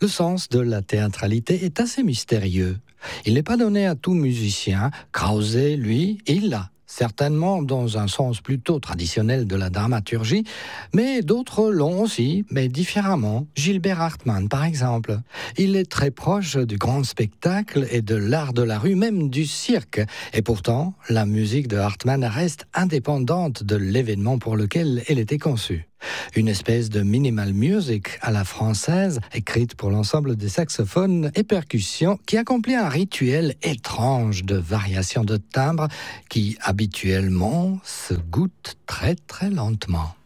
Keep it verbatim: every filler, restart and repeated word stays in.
Le sens de la théâtralité est assez mystérieux. Il n'est pas donné à tout musicien. Krause, lui, il l'a. Certainement dans un sens plutôt traditionnel de la dramaturgie, mais d'autres l'ont aussi, mais différemment. Gilbert Hartmann, par exemple. Il est très proche du grand spectacle et de l'art de la rue, même du cirque. Et pourtant, la musique de Hartmann reste indépendante de l'événement pour lequel elle était conçue. Une espèce de minimal music à la française, écrite pour l'ensemble des saxophones et percussions, qui accomplit un rituel étrange de variation de timbre qui, habituellement, se goûte très très lentement.